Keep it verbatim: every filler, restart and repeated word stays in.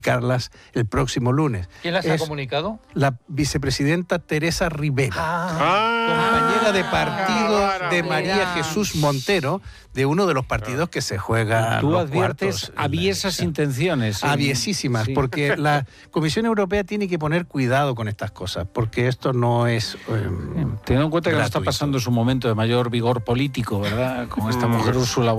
Carlas el próximo lunes. ¿Quién las ha comunicado? La vicepresidenta Teresa Rivera, Ah, compañera de partido ah, de María Jesús Montero, de uno de los partidos que se juega. Tú los adviertes cuartos, aviesas la, intenciones. Aviesísimas, sí. porque la Comisión Europea tiene que poner cuidado con estas cosas, porque esto no es... Eh, Teniendo en cuenta que no está gratuito. pasando su momento de mayor vigor político, ¿verdad? Con esta mujer Úrsula